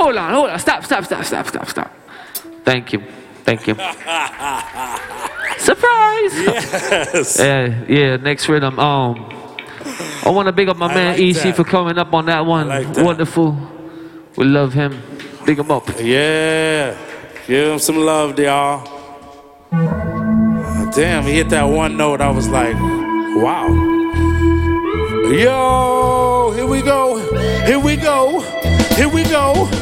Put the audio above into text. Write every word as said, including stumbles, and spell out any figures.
hold on, hold on. Stop, stop, stop, stop, stop, stop. Thank you. Thank you. Surprise! Yes. Yeah, yeah, next rhythm. Um, I want to big up my I man like E C that. for coming up on that one. like that. Wonderful. We love him. Big him up. Yeah. Give him some love, y'all. Damn, he hit that one note. I was like, wow. Yo, here we go. Here we go. Here we go.